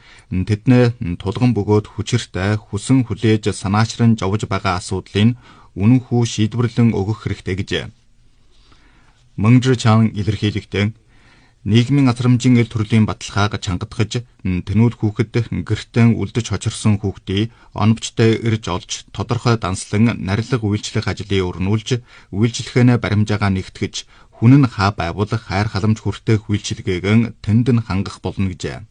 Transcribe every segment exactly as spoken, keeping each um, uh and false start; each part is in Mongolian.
тэднээ тулган бөгөөд хүчиртэй хүсэн хүлээж санаачран жовж байгаа асуудлыг үнэнхүү шийдвэрлэн өгөх хэрэгтэй гэжээ. Мөнгө чан илэрхийлэгтэн нийгмийн асрамжийн эл төрлийн баталгааг чангадгаж тэнүүд хүүхэд гэртэн үлдэж хочирсон хүүхдийг оновчтой ирж олж тодорхой данслан нарилга үйлчлэх ажлыг өрнүүлж үйлчлэхэнэ баримжаагаа нэгтгэж хүн нь хаа байвал хайр халамж хүртэх үйлчлэгээгэн тэнд нь хангах болно гэжээ.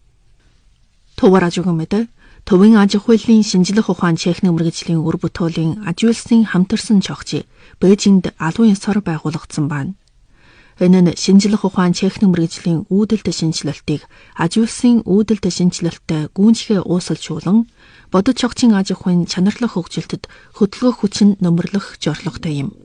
Төвөраж өгмөд төвийн аж ахуйлын шинжлэх ухаан техник мэргэжлийн үр бүтээлийн аж үйлсийн хамтарсан чогчийг Бээжинд алуун ёсоор байгуулагдсан байна. Энэ нь шинжлэх ухаан техник мэргэжлийн үүдэлт шинжилэлтийг аж үйлсийн үүдэлт шинжилэлттэй гүйцэтгэх уусалжуулан бодит чогчийн аж ахуйн чанарлах хөгжилтөд хөдөлгөөх хүчин нөмрлөх зорилготой юм.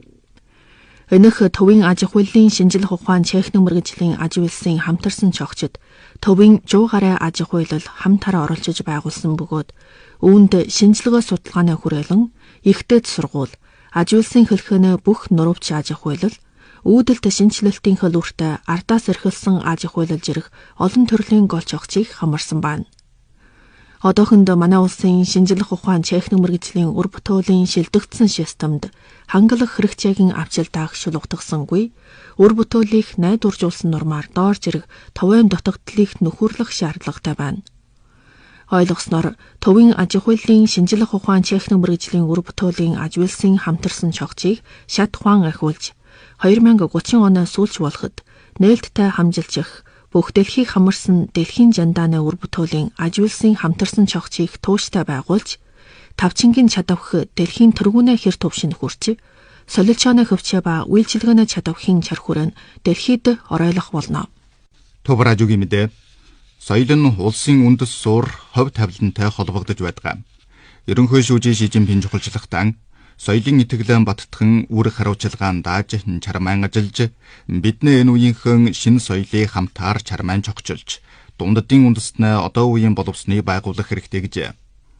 Өнөх төвийн аж ахуйлын шинжлэх ухаан техник мэргэжлийн аж үйлсийн хамтарсан чогчид төвийн жуу гараа аж ахуйлал хамтараа оролцож байгуулсан бөгөөд үүнд шинжилгээ судалгааны хүрээлэн ихтэйд сургууль аж үйлсийн хэлхэнэ бүх нурвч аж ахуйлал үүдэлт шинжилэлтийн хөлөөртөө ардаас эрхэлсэн аж ахуйлал зэрэг олон төрлийн гол чогчийг хамарсан байна. Одоохондоо манай улсын шинжлэх ухаан техник мэргэжлийн үр бүтээлийн шилдэгдсэн системд хангалах хэрэгцээгийн авчил даах шулуутгасангүй үр бүтээлийг найдваржуулсан нормаар доор зэрэг товын дутагдлыг нөхөрлөх шаардлагатай байна. Ойлгосноор төвийн аж ахуйлын шинжлэх ухаан техник мэргэжлийн үр бүтээлийн аж үйлсийн хамтарсан чогчийг шат ухаан ахиулж хоёр мянга гучин оноос сүүлч болоход нээлттэй хамжилчих бүх дэлхийг хамарсан дэлхийн жандааны үр бүтээлийн аж үйлсийн хамтарсан чогчийг тууштай байгуулж тавчингийн чадавх дэлхийн тэргүүнээ хэр төвшин хүрч солилцооны хөвчөө ба үйлчилгээний чадавхын чар хүрээнд дэлхийд оройлох болно. Төвражугийн мэдээ соёл нь улсын үндэс суур ховь тавилантай холбогдож байдаг. Ерөнхий шүүжийн Ши Жинпин чухалчлагтан соёлын итгэлэн баттхан үр хариуцлагаан дааж чармайн ажиллаж бидний энэ үеийнхэн шинэ соёлыг хамтаар чармайн чогчилж дундадын үндэснээ одоо үеийн боловсныг байгуулах хэрэгтэй гэжээ.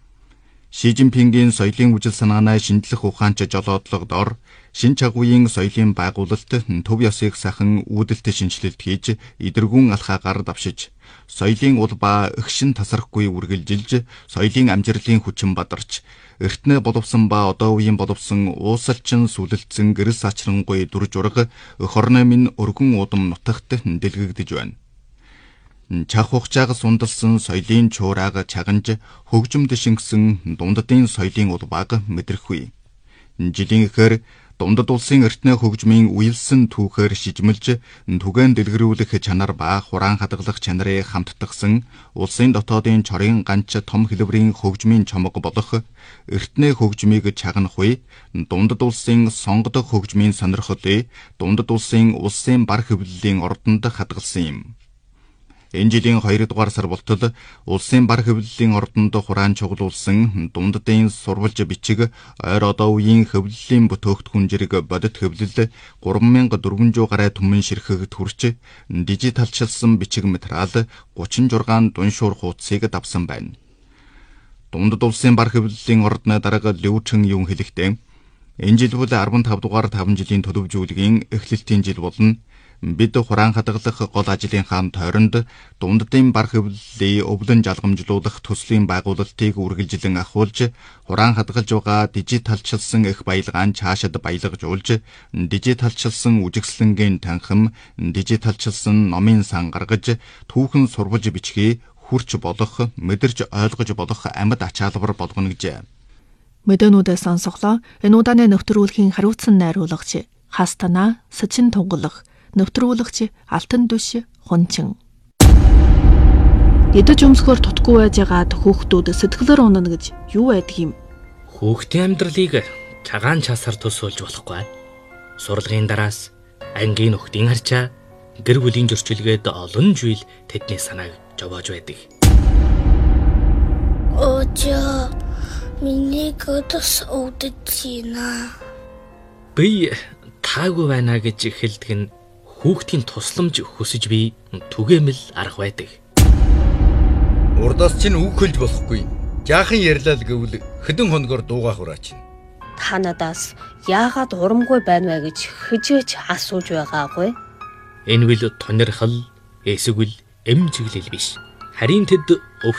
Ши Жинпингийн соёлын үжил санаанаа шинжлэх ухаанч жолоодлогодоор шин чагвын соёлын байгуулалт төв ёсыг сайхан үүдэлт шинжилэлт хийж идэргүүн алхаагаар давшиж соёлын улбаа өгшин тасрахгүй үргэлжилж соёлын амжилтын хүчин бадарч эртнээ боловсон ба одоо үеийн боловсон уусалчин сүлэлцэн гэрэл сачрангуй дүр жураг өх орны минь өргөн удам нутагт дэлгэгдэж байна. Чах хугацааг сундалсан соёлын чуурааг чаганж хөгжимд шингэсэн дундадын соёлын улбааг мэдрэхгүй. Жилийн ихээр дундад улсын эртнээ хөгжмийн уялсан түүхээр шижмэлж түгээн дэлгэрүүлэх чанар ба хураан хадгалах чанарыг хамттгсан улсын дотоодын чорын ганч том хэлбэрийн хөгжмийн чомго болох эртнээ хөгжмийг чагнах үе дундад улсын сонгодог хөгжмийн сонирхлыг дундад улсын улсын бар хэвлэлийн ордонд хадгалсан юм. Энэ жилийн хоёр дугаар сар болтол улсын бар хэвлэлийн ордонд хураан чуглуулсан дундадын сурвалж бичиг ойр одоо үеийн хэвлэлийн бүтээгдэхүүн зэрэг бодит хэвлэл гурван мянга дөрвөн зуун гаруй түмэн ширхэгт хүрч дижиталчилсан бичиг материал гучин зургаан дуншуур хуудсыг давсан байна. Дундад улсын бар хэвлэлийн ордны дарга Лүчэн Юн хэлэхдээ энэ жил бол арван тав дугаар таван жилийн төлөвжүүлгийн эхлэлтийн жил болно. Бид хураан хадгалах гол ажлынхаа тойронд дундадын бар хэвлэлийг өвлөн жалгамжлуулах төслийн байгуулалтыг үргэлжлэн ахуулж хураан хадгалж байгаа дижиталчилсан их баялгаан цаашид баялагжуулж дижиталчилсан үжигслэнгийн танхим дижиталчилсан номын сан гаргаж түүхэн сурвалж бичгийг хүрч болох мэдэрч ойлгож болох амьд ачаалбар болгоно гэжээ. Мэдэнүүдээ сонсголоо энэ удааны нэвтрүүлгийн хариуцсан найруулагч Хастана Сачин Тунгалах нэвтрүүлэгч Алтан Дүш Хунчин. Идэж өмсгөр тутгүй байж байгаад хүүхдүүд сэтгэлээр унана гэж юу байдаг юм? Хүүхдийн амьдралыг цагаан часаар төсөөлж болохгүй. Сурлагын дараас ангийн нөхдийн харчаа гэр бүлийн зөрчилгээд олон жил тэдний санааг жовоож байдаг. Очоо миний götöс өвдөж Би таагүй байна гэж хэлдэг нь хүүхдийн тусламж хүсэж би түгээмэл арга байдаг. Урдаас чинь үг хэлж болохгүй. Жаахан ярьлаа л гэвэл хэдэн хоногор дуугах ураач. Та надаас яагаад урамгүй байна вэ гэж хижээж асууж байгаагүй. Энэ үл тонирхол, эсвэл эмзэглэл биш. Харин тэд